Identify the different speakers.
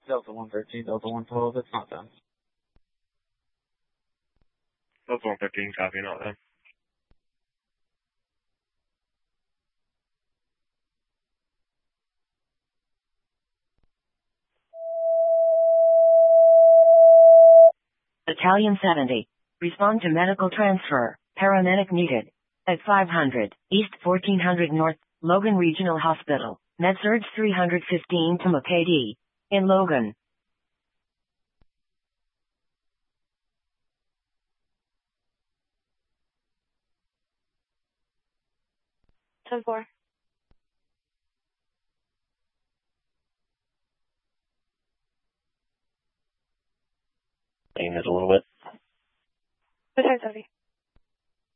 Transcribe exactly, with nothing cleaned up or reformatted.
Speaker 1: Delta one thirteen, Delta one twelve, it's not done.
Speaker 2: Delta one thirteen, copy, not done.
Speaker 3: Italian seventy. Respond to medical transfer. Paramedic needed. At five hundred, East fourteen hundred North, Logan Regional Hospital. MedSurge three fifteen to M K D. In Logan.
Speaker 4: ten four.
Speaker 5: Name is a little bit.
Speaker 4: What time's heavy?